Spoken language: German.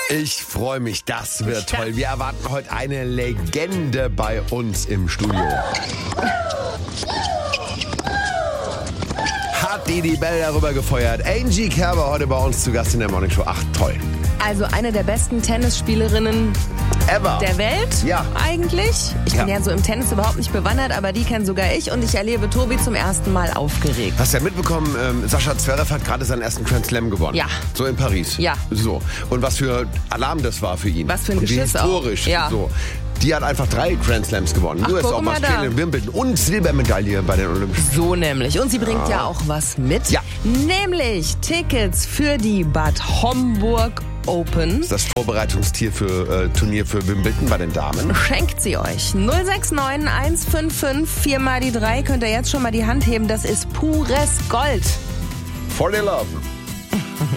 Ich freue mich, das wird toll. Wir erwarten heute eine Legende bei uns im Studio. Hat die Bälle darüber gefeuert. Angie Kerber heute bei uns zu Gast in der Morning Show. Ach, toll. Also eine der besten Tennisspielerinnen Ever. der Welt, Ja. eigentlich. Ich bin ja so im Tennis überhaupt nicht bewandert, aber die kennt sogar ich und ich erlebe Tobi zum ersten Mal aufgeregt. Hast du ja mitbekommen, Sascha Zverev hat gerade seinen ersten Grand Slam gewonnen. Ja. So in Paris. Ja. So. Und was für Alarm das war für ihn. Was für ein und wie Geschiss auch. historisch. Ja. So. Die hat einfach 3 Grand Slams gewonnen. Ach, US guck Open, mal da. Australien, Wimbledon und Silbermedaille bei den Olympischen. So nämlich. Und sie bringt ja auch was mit. Ja. Nämlich Tickets für die Bad Homburg Open. Das Vorbereitungstier für Turnier für Wimbledon bei den Damen. Schenkt sie euch. 069 155 4 mal die 3. Könnt ihr jetzt schon mal die Hand heben. Das ist pures Gold. For the love.